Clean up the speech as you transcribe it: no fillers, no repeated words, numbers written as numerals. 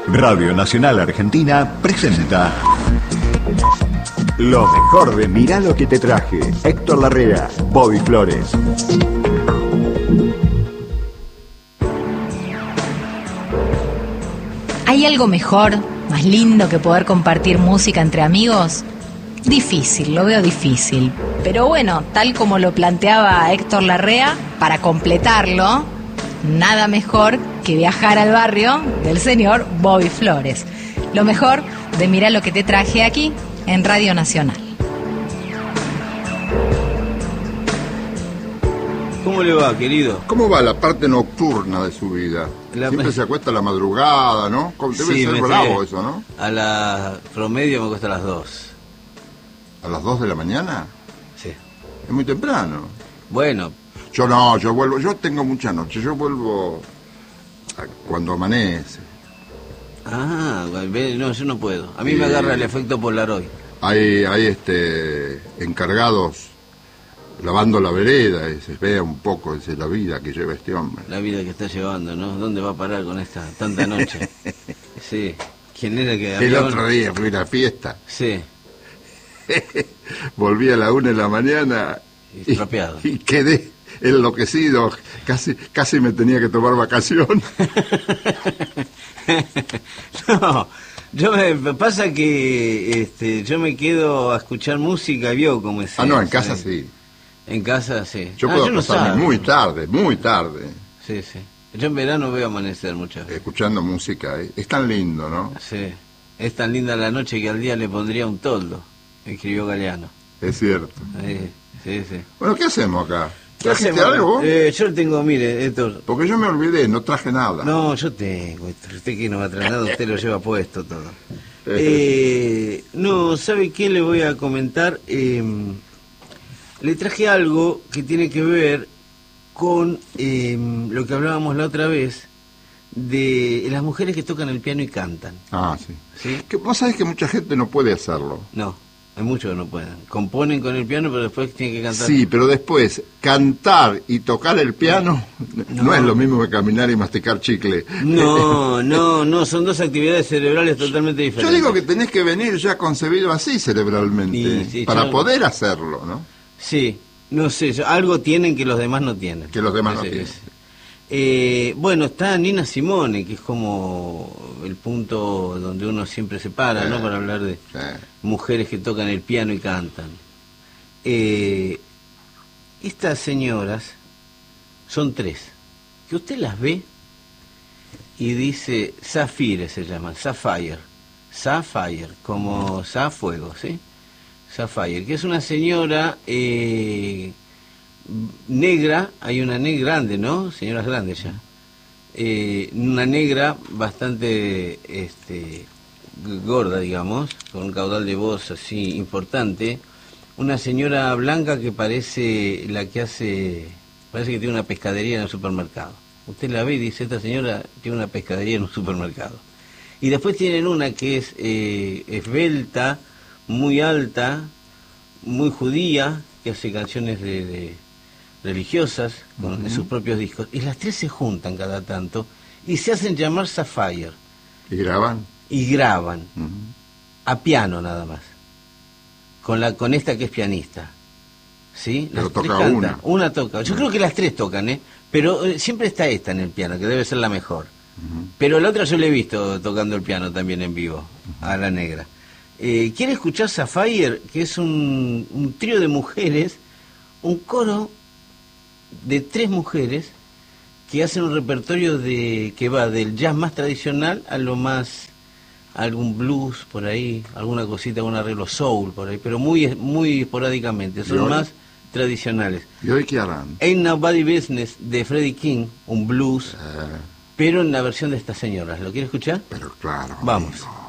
Radio Nacional Argentina presenta lo mejor de Mirá lo que te traje. Héctor Larrea, Bobby Flores. ¿Hay algo mejor, más lindo que poder compartir música entre amigos? Difícil, lo veo difícil. Pero bueno, tal como lo planteaba Héctor Larrea, para completarlo, nada mejor que viajar al barrio del señor Bobby Flores. Lo mejor de Mirá lo que te traje aquí en Radio Nacional. ¿Cómo le va, querido? ¿Cómo va la parte nocturna de su vida? Siempre se acuesta a la madrugada, ¿no? Debe Sí, ser bravo eso, ¿no? A la promedio me cuesta a las 2. ¿A las 2 de la mañana? Sí. Es muy temprano. Bueno. Yo vuelvo, yo tengo mucha noche, yo vuelvo cuando amanece. Ah, no, yo no puedo. A mí me agarra el efecto Polaroid. Hay encargados lavando la vereda y se vea un poco de la vida que lleva este hombre. La vida que está llevando, ¿no? ¿Dónde va a parar con esta tanta noche? Sí. ¿Quién era que El otro día fui a la fiesta. Sí. Volví a la 1 de la mañana y quedé enloquecido. Casi me tenía que tomar vacación. No, pasa que yo me quedo a escuchar música, vio como es. No, en casa sí. En casa sí. Yo puedo pasarme muy tarde. Sí, sí. Yo en verano veo amanecer muchas veces. Escuchando música, es tan lindo, ¿no? Sí. Es tan linda la noche que al día le pondría un toldo, escribió Galeano. Es cierto. Sí. Bueno, ¿qué hacemos acá? ¿Trajiste algo? Yo tengo, mire, Héctor. Porque yo me olvidé, no traje nada. No, yo tengo. Usted que no va a traer nada, usted lo lleva puesto todo. No, ¿sabe qué le voy a comentar? Le traje algo que tiene que ver con lo que hablábamos la otra vez de las mujeres que tocan el piano y cantan. Ah, sí. ¿Sí? Vos sabés que mucha gente no puede hacerlo. No, hay muchos que no pueden. Componen con el piano, pero después tienen que cantar. Sí, pero después, cantar y tocar el piano no es lo mismo que caminar y masticar chicle. No, son dos actividades cerebrales totalmente diferentes. Yo digo que tenés que venir ya concebido así cerebralmente, sí, para poder hacerlo, ¿no? Sí, no sé, algo tienen que los demás no tienen. Que los demás no tienen. Bueno, está Nina Simone, que es como el punto donde uno siempre se para, ¿no? Para hablar de mujeres que tocan el piano y cantan. Estas señoras son tres, que usted las ve y dice, Sapphire se llaman, Sapphire, como fuego, ¿sí? Sapphire, que es una señora negra, hay una negra grande, ¿no? Señoras grandes ya. Una negra bastante gorda, digamos, con un caudal de voz así importante. Una señora blanca que parece que tiene una pescadería en el supermercado. Usted la ve y dice, esta señora tiene una pescadería en un supermercado. Y después tienen una que es esbelta, muy alta, muy judía, que hace canciones de religiosas con sus propios discos, y las tres se juntan cada tanto y se hacen llamar Sapphire. ¿Y graban? Y graban a piano nada más, con esta que es pianista, ¿sí? Pero toca una toca, yo creo que las tres tocan, pero siempre está esta en el piano, que debe ser la mejor. Pero la otra yo le he visto tocando el piano también en vivo, a la negra. ¿Quiere escuchar Sapphire? Que es un trío de mujeres, un coro de tres mujeres que hacen un repertorio que va del jazz más tradicional a lo más, algún blues por ahí, alguna cosita, algún arreglo soul por ahí, pero muy esporádicamente, son más tradicionales. ¿Y hoy qué harán? Ain't Nobody Business de Freddie King, un blues, pero en la versión de estas señoras. ¿Lo quiere escuchar? Pero claro. Vamos. Amigo.